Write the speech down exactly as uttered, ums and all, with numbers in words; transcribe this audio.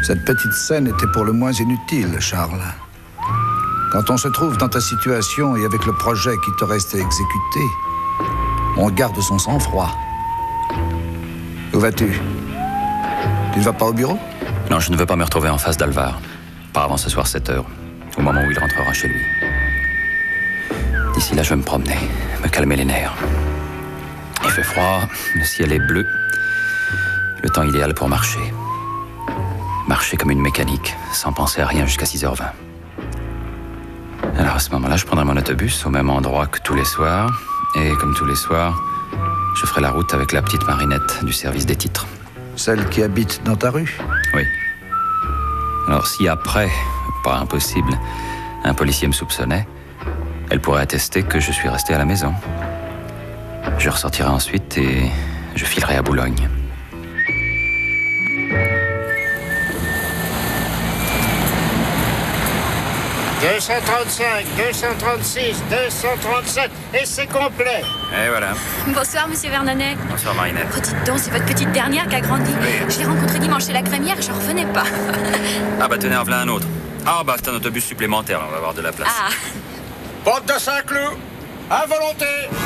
Cette petite scène était pour le moins inutile, Charles. Quand on se trouve dans ta situation et avec le projet qui te reste à exécuter, on garde son sang-froid. Où vas-tu? Tu ne vas pas au bureau? Non, je ne veux pas me retrouver en face d'Alvar. Pas avant ce soir sept heures, au moment où il rentrera chez lui. D'ici là, je vais me promener, me calmer les nerfs. Il fait froid, le ciel est bleu. Le temps idéal pour marcher. Marcher comme une mécanique, sans penser à rien jusqu'à six heures vingt. Alors à ce moment-là, je prendrai mon autobus au même endroit que tous les soirs. Et comme tous les soirs, je ferai la route avec la petite Marinette du service des titres. Celle qui habite dans ta rue? Oui. Alors si après, pas impossible, un policier me soupçonnait, elle pourrait attester que je suis resté à la maison. Je ressortirai ensuite et je filerai à Boulogne. deux cent trente-cinq, deux cent trente-six, deux cent trente-sept, et c'est complet. Et voilà. Bonsoir, monsieur Vernonet. Bonsoir, Marinette. Oh, dites donc, c'est votre petite dernière qui a grandi. Oui. Je l'ai rencontrée dimanche chez la crémière et je revenais pas. Ah bah tenez, en voilà un autre. Ah bah c'est un autobus supplémentaire, on va avoir de la place. Ah. Porte de Saint-Cloud, à volonté.